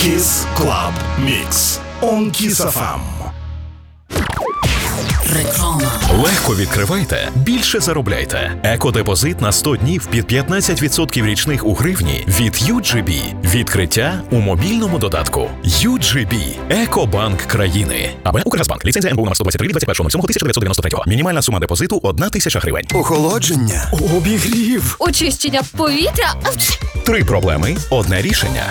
Kiss Club Mix on Kiss FM. Реклама. Легко відкривайте, більше заробляйте. Екодепозит на 100 днів під 15% річних у гривні від UGB. Відкриття у мобільному додатку. UGB. Екобанк країни. АБ Укргазбанк. Ліцензія НБУ номер 123 від 21.07.1993. Мінімальна сума депозиту 1000 гривень. Охолодження. Обігрів. Очищення повітря. 3 проблеми, одне рішення.